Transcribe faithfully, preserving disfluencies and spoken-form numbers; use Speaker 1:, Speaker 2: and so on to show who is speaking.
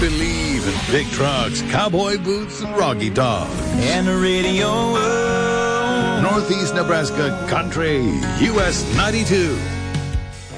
Speaker 1: believe in big trucks, cowboy boots, and Rocky Dog.
Speaker 2: And the radio.
Speaker 1: Northeast Nebraska Country, U S ninety-two.